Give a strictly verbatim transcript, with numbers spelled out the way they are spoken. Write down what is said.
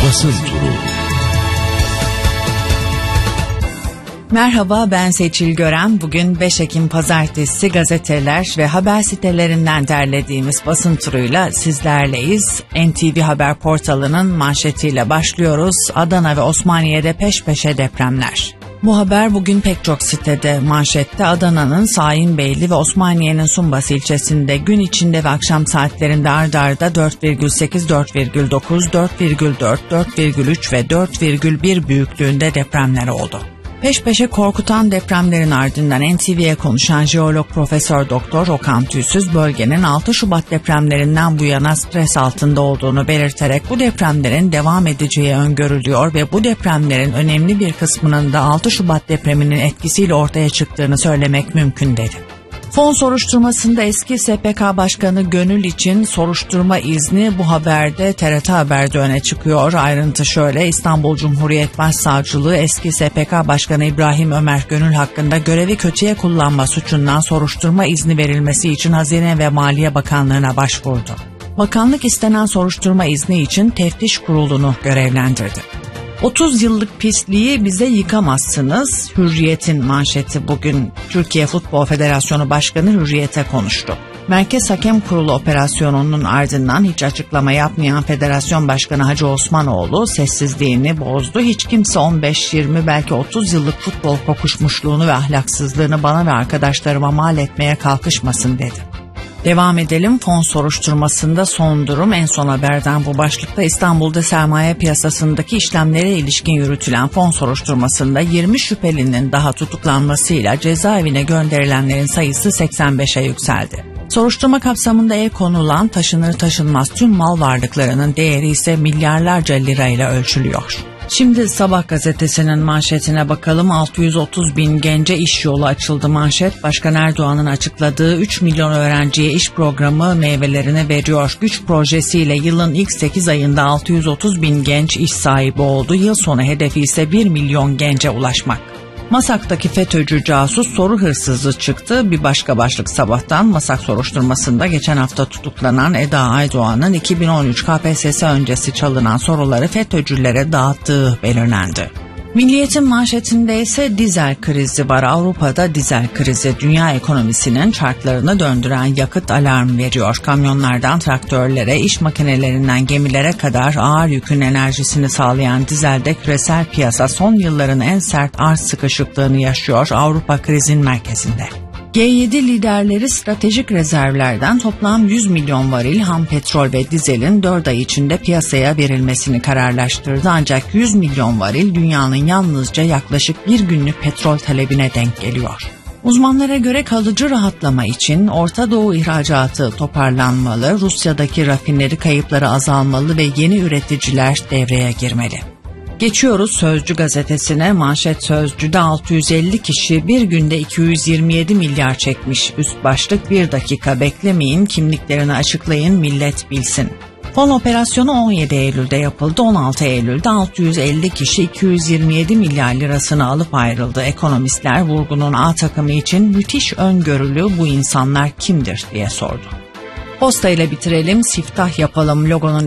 Basın Turu. Merhaba, ben Seçil Gören. Bugün beş Ekim Pazartesi gazeteler ve haber sitelerinden derlediğimiz basın turuyla sizlerleyiz. N T V Haber portalının manşetiyle başlıyoruz. Adana ve Osmaniye'de peş peşe depremler. Bu haber bugün pek çok sitede manşette. Adana'nın Şahinbeyli ve Osmaniye'nin Sumbas ilçesinde gün içinde ve akşam saatlerinde ard arda dört virgül sekiz, dört virgül dokuz, dört virgül dört, dört virgül üç ve dört virgül bir büyüklüğünde depremler oldu. Peş peşe korkutan depremlerin ardından N T V'ye konuşan jeolog Profesör Doktor Okan Tüysüz bölgenin altı Şubat depremlerinden bu yana stres altında olduğunu belirterek bu depremlerin devam edeceği öngörülüyor ve bu depremlerin önemli bir kısmının da altı Şubat depreminin etkisiyle ortaya çıktığını söylemek mümkün dedi. Fon soruşturmasında eski S P K Başkanı Gönül için soruşturma izni bu haberde T R T Haber'de öne çıkıyor. Ayrıntı şöyle: İstanbul Cumhuriyet Başsavcılığı eski S P K Başkanı İbrahim Ömer Gönül hakkında görevi kötüye kullanma suçundan soruşturma izni verilmesi için Hazine ve Maliye Bakanlığı'na başvurdu. Bakanlık istenen soruşturma izni için teftiş kurulunu görevlendirdi. otuz yıllık pisliği bize yıkamazsınız. Hürriyet'in manşeti bugün. Türkiye Futbol Federasyonu Başkanı Hürriyet'e konuştu. Merkez Hakem Kurulu operasyonunun ardından hiç açıklama yapmayan Federasyon Başkanı Hacı Osmanoğlu sessizliğini bozdu. Hiç kimse on beş, yirmi belki otuz yıllık futbol kokuşmuşluğunu ve ahlaksızlığını bana ve arkadaşlarıma mal etmeye kalkışmasın dedi. Devam edelim. Fon soruşturmasında son durum. En son haberden bu başlıkta. İstanbul'da sermaye piyasasındaki işlemlere ilişkin yürütülen fon soruşturmasında yirmi şüphelinin daha tutuklanmasıyla cezaevine gönderilenlerin sayısı seksen beşe yükseldi. Soruşturma kapsamında el konulan taşınır taşınmaz tüm mal varlıklarının değeri ise milyarlarca lirayla ölçülüyor. Şimdi Sabah gazetesinin manşetine bakalım. altı yüz otuz bin gence iş yolu açıldı manşet. Başkan Erdoğan'ın açıkladığı üç milyon öğrenciye iş programı meyvelerini veriyor. Güç projesiyle yılın ilk sekiz ayında altı yüz otuz bin genç iş sahibi oldu. Yıl sonu hedefi ise bir milyon gence ulaşmak. Masak'taki FETÖ'cü casus soru hırsızı çıktı. Bir başka başlık Sabah'tan. Masak soruşturmasında geçen hafta tutuklanan Eda Aydoğan'ın iki bin on üç K P S S öncesi çalınan soruları FETÖ'cülere dağıttığı belirlendi. Milliyet'in manşetinde ise dizel krizi var. Avrupa'da dizel krizi dünya ekonomisinin çarklarını döndüren yakıt alarm veriyor. Kamyonlardan traktörlere, iş makinelerinden gemilere kadar ağır yükün enerjisini sağlayan dizelde küresel piyasa son yılların en sert arz sıkışıklığını yaşıyor. Avrupa krizin merkezinde. G yedi liderleri stratejik rezervlerden toplam yüz milyon varil ham petrol ve dizelin dört ay içinde piyasaya verilmesini kararlaştırdı. Ancak yüz milyon varil dünyanın yalnızca yaklaşık bir günlük petrol talebine denk geliyor. Uzmanlara göre kalıcı rahatlama için Orta Doğu ihracatı toparlanmalı, Rusya'daki rafineri kayıpları azalmalı ve yeni üreticiler devreye girmeli. Geçiyoruz Sözcü gazetesine. Manşet Sözcü'de altı yüz elli kişi bir günde iki yüz yirmi yedi milyar çekmiş. Üst başlık bir dakika beklemeyin, kimliklerini açıklayın, millet bilsin. Fon operasyonu on yedi Eylül'de yapıldı. on altı Eylül'de altı yüz elli kişi iki yüz yirmi yedi milyar lirasını alıp ayrıldı. Ekonomistler vurgunun A takımı için müthiş öngörülü bu insanlar kimdir diye sordu. Posta ile bitirelim. Siftah yapalım logonun